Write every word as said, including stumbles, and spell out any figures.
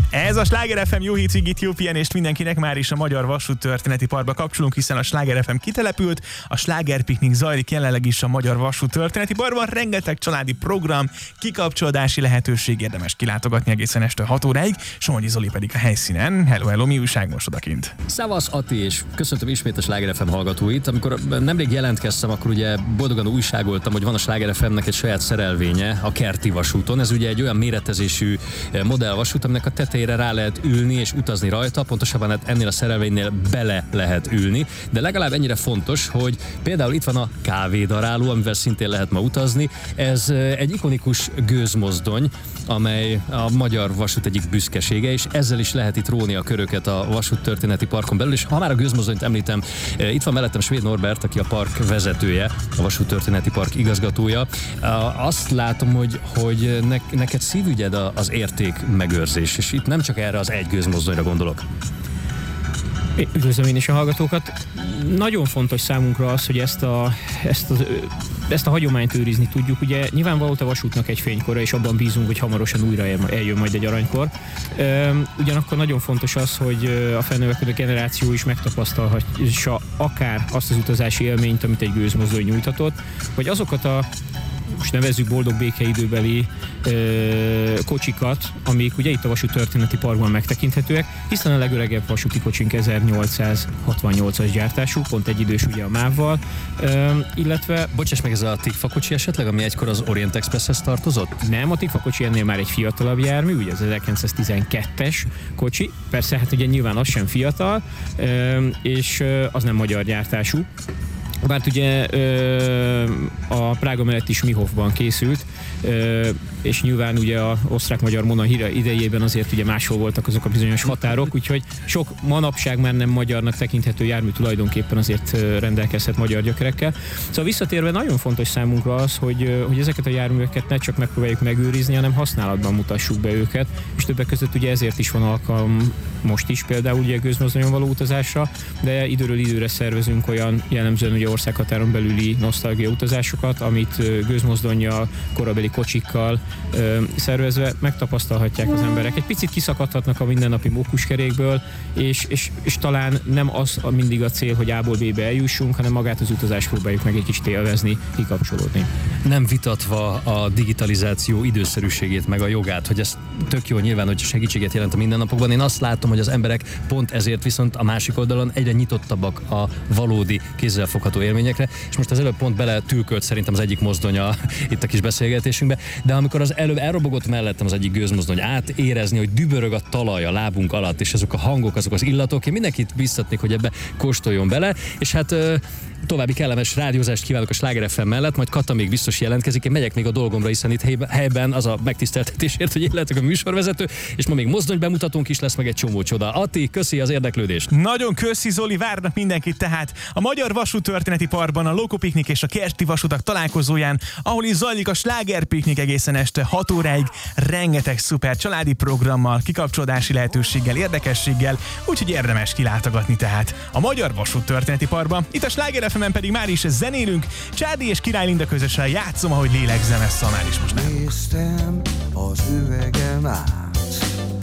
Ez a Sláger ef em, jó hét Igit, jó pihenést mindenkinek, már is a Magyar Vasúttörténeti Parkba kapcsolunk, hiszen a Sláger ef em kitelepült, a slágerpiknik zajlik jelenleg is a Magyar Vasúttörténeti Parkban, rengeteg családi program, kikapcsolódási lehetőség, érdemes kilátogatni egészen este hat óráig, Somogyi Zoli pedig a helyszínen. Hello, hello, mi újság most odakint? Szevasz Ati, és köszöntöm ismét a Sláger ef em hallgatóit. Amikor nemrég jelentkeztem, akkor ugye boldogan újságoltam, hogy van a Sláger ef emnek egy saját szerelvénye a Kerti vasúton. Ez ugye egy olyan méretezésű modellvasút, aminek a tetejére rá lehet ülni és utazni rajta, pontosabban hát ennél a szerelvénynél bele lehet ülni, de legalább ennyire fontos, hogy például itt van a kávédaráló, amivel szintén lehet ma utazni. Ez egy ikonikus gőzmozdony, amely a magyar vasút egyik büszkesége, és ezzel is lehet itt róni a köröket a Vasúttörténeti Parkon belül, és ha már a gőzmozdonyt említem, itt van mellettem Svéd Norbert, aki a park vezetője, a Vasúttörténeti Park igazgatója. Azt látom, hogy, hogy ne, neked szívügyed az érték megőrzés, és itt nem csak erre az egy gőzmozdonyra gondolok. Üdvözlöm én is a hallgatókat. Nagyon fontos számunkra az, hogy ezt a, ezt, az, ezt a hagyományt őrizni tudjuk. Ugye nyilvánvaló a vasútnak egy fénykora, és abban bízunk, hogy hamarosan újra eljön majd egy aranykor. Ugyanakkor nagyon fontos az, hogy a felnövekvő generáció is megtapasztalhassa akár azt az utazási élményt, amit egy gőzmozdony nyújtatott, vagy azokat a most nevezzük boldog békeidőbeli ö, kocsikat, amik ugye itt a Vasúttörténeti Parkban megtekinthetőek, hiszen a legöregebb vasúti kocsink ezernyolcszázhatvannyolcas gyártású, pont egy idős ugye a mávval, ö, illetve... Bocsáss meg, ez a Tikfa kocsi esetleg, ami egykor az Orient Expresshez tartozott? Nem, a Tikfa kocsi ennél már egy fiatalabb jármű, ugye az ezerkilencszáztizenkettes kocsi, persze hát ugye nyilván az sem fiatal, ö, és ö, az nem magyar gyártású. Bár ugye ö, a Prága melletti Smihovban készült, ö, és nyilván ugye az osztrák-magyar monarchia idejében azért ugye máshol voltak azok a bizonyos határok, úgyhogy sok manapság már nem magyarnak tekinthető jármű tulajdonképpen azért rendelkezhet magyar gyökerekkel. Szóval visszatérve nagyon fontos számunkra az, hogy, hogy ezeket a járműveket ne csak megpróbáljuk megőrizni, hanem használatban mutassuk be őket, és többek között ugye ezért is van alkalom most is például ugye gőzmozdonyon való utazásra, de időről időre szervezünk olyan jellemzően ugye országhatáron belüli nosztalgia utazásokat, amit gőzmozdonnyal, korabeli kocsikkal ö, szervezve megtapasztalhatják az emberek. Egy picit kiszakadhatnak a mindennapi mókuskerékből, és, és, és talán nem az a mindig a cél, hogy A-ból B-be eljussunk, hanem magát az utazást próbáljuk meg egy kicsit élvezni, kikapcsolódni. Nem vitatva a digitalizáció időszerűségét, meg a jogát, hogy ez tök jó nyilván, hogy segítséget jelent a mindennapokban. Én azt látom, hogy az emberek pont ezért viszont a másik oldalon egyre nyitottabbak a valódi kézzelfogható élményekre, és most az előbb pont bele tülkölt szerintem az egyik mozdonya itt a kis beszélgetésünkbe, de amikor az előbb elrobogott mellettem az egyik gőzmozdony, átérezni, hogy dübörög a talaj a lábunk alatt, és azok a hangok, azok az illatok, én mindenkit biztatnék, hogy ebbe kóstoljon bele, és hát további kellemes rádiózást kívánok a Sláger ef em mellett, majd Kata még biztos jelentkezik, én megyek még a dolgomra, hiszen itt helyben az a megtiszteltetésért, hogy én lehetek a műsorvezető, és ma még mozdony bemutatónk is lesz, meg egy csomó csoda. Ati, köszi az érdeklődést! Nagyon köszi, Zoli, várnak mindenkit tehát a Magyar Vasúttörténeti Parkban, a Lokopiknik és a Kerti vasutak találkozóján, ahol is zajlik a slágerpiknik egészen este hat óráig, rengeteg szuper családi programmal, kikapcsolódási lehetőséggel, érdekességgel, úgyhogy érdemes kilátogatni tehát a Magyar Vasúttörténeti Parkban. Itt a Sláger ef emen pedig már is zenélünk, Csádi és Király Linda közösen játszom, ahogy lélegzem, ezt már is most nem. Néztem az üvegem át,